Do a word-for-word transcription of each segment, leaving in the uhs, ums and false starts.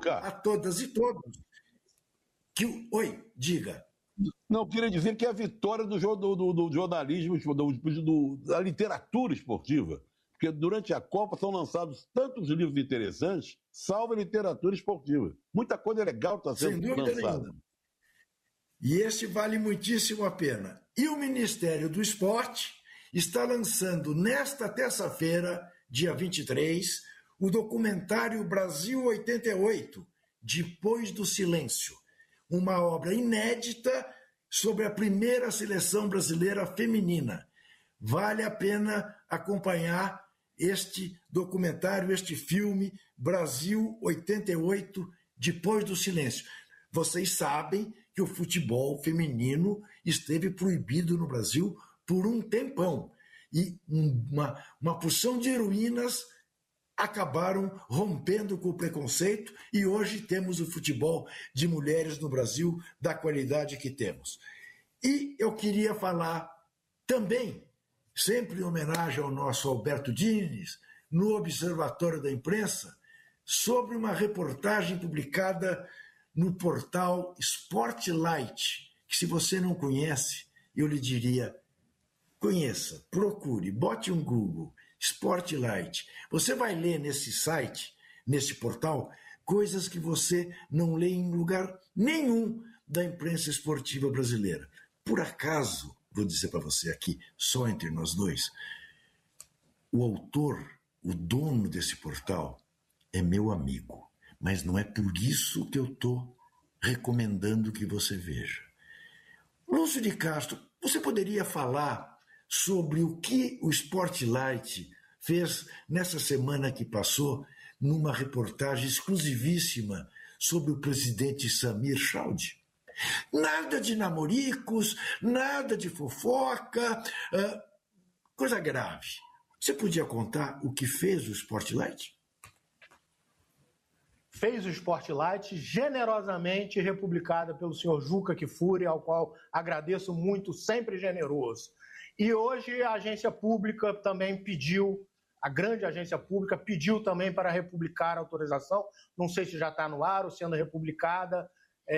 Juca. a todas e todos que... Oi, diga. Não, eu queria dizer que é a vitória do, do, do, do jornalismo, do, do, da literatura esportiva. Porque durante a Copa são lançados tantos livros interessantes, salvo a literatura esportiva. Muita coisa legal está sendo Sem dúvida lançada. nenhuma. E esse vale muitíssimo a pena. E o Ministério do Esporte está lançando nesta terça-feira, dia vinte e três, o documentário Brasil oitenta e oito, Depois do Silêncio, uma obra inédita sobre a primeira seleção brasileira feminina. Vale a pena acompanhar este documentário, este filme, Brasil oitenta e oito, Depois do Silêncio. Vocês sabem que o futebol feminino esteve proibido no Brasil por um tempão. E uma, uma porção de heroínas acabaram rompendo com o preconceito e hoje temos o futebol de mulheres no Brasil da qualidade que temos. E eu queria falar também, sempre em homenagem ao nosso Alberto Diniz, no Observatório da Imprensa, sobre uma reportagem publicada no portal Sportlight, que se você não conhece, eu lhe diria, conheça, procure, bote um Google, Sportlight. Você vai ler nesse site, nesse portal, coisas que você não lê em lugar nenhum da imprensa esportiva brasileira. Por acaso, vou dizer para você aqui, só entre nós dois, o autor, o dono desse portal, é meu amigo. Mas não é por isso que eu estou recomendando que você veja. Lúcio de Castro, você poderia falar sobre o que o Sportlight fez nessa semana que passou, numa reportagem exclusivíssima sobre o presidente Samir Chowdhury? Nada de namoricos, nada de fofoca, uh, coisa grave. Você podia contar o que fez o Sportlight? Fez o Sportlight, generosamente republicada pelo senhor Juca Kfouri, ao qual agradeço muito, sempre generoso. E hoje a agência pública também pediu, a grande agência pública pediu também para republicar a autorização, não sei se já está no ar ou sendo republicada,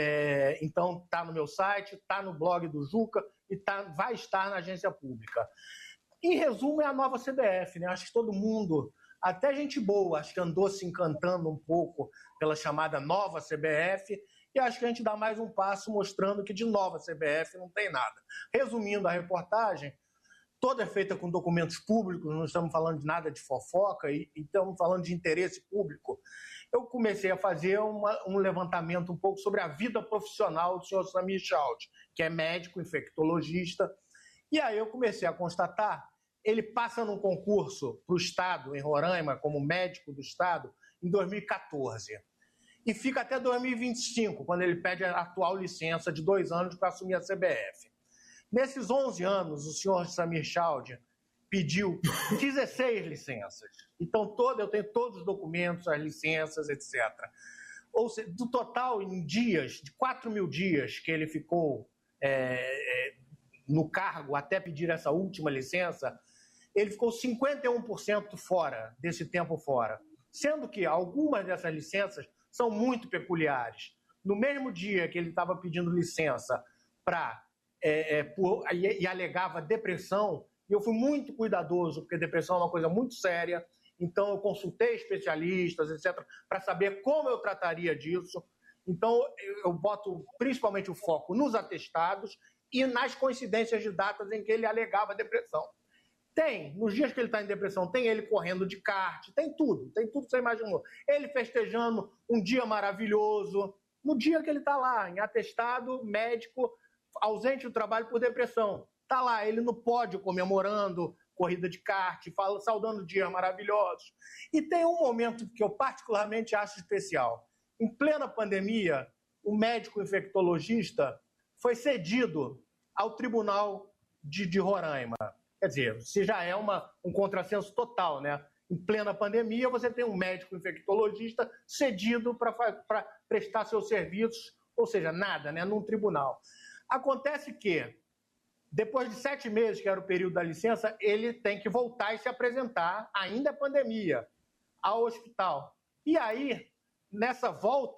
é, então está no meu site, está no blog do Juca e tá, vai estar na agência pública. Em resumo, é a nova C B F, né? Acho que todo mundo... Até gente boa, acho que andou se encantando um pouco pela chamada nova C B F, e acho que a gente dá mais um passo mostrando que de nova C B F não tem nada. Resumindo a reportagem, toda é feita com documentos públicos, não estamos falando de nada de fofoca, e, e estamos falando de interesse público. Eu comecei a fazer uma, um levantamento um pouco sobre a vida profissional do senhor Samir Chowdhury, que é médico, infectologista, e aí eu comecei a constatar. Ele passa num concurso para o Estado, em Roraima, como médico do Estado, em dois mil e catorze. E fica até dois mil e vinte e cinco, quando ele pede a atual licença de dois anos para assumir a C B F. Nesses onze anos, o senhor Samir Chowdhury pediu dezesseis licenças. Então, todo, eu tenho todos os documentos, as licenças, etcétera. Ou seja, do total, em dias, de quatro mil dias que ele ficou é, é, no cargo até pedir essa última licença, ele ficou cinquenta e um por cento fora desse tempo fora. Sendo que algumas dessas licenças são muito peculiares. No mesmo dia que ele estava pedindo licença para é, é, e, e alegava depressão, e eu fui muito cuidadoso, porque depressão é uma coisa muito séria, então eu consultei especialistas, etcétera, para saber como eu trataria disso. Então eu boto principalmente o foco nos atestados e nas coincidências de datas em que ele alegava depressão. Tem, nos dias que ele está em depressão, tem ele correndo de kart, tem tudo, tem tudo que você imaginou. Ele festejando um dia maravilhoso, no dia que ele está lá, em atestado médico, ausente do trabalho por depressão. Está lá, ele no pódio comemorando corrida de kart, fala, saudando dias maravilhosos. E tem um momento que eu particularmente acho especial. Em plena pandemia, o médico infectologista foi cedido ao Tribunal de, de Roraima. Quer dizer, se já é uma, um contrassenso total, né? Em plena pandemia, você tem um médico infectologista cedido para prestar seus serviços, ou seja, nada, né? Num tribunal. Acontece que, depois de sete meses, que era o período da licença, ele tem que voltar e se apresentar, ainda pandemia, ao hospital. E aí, nessa volta,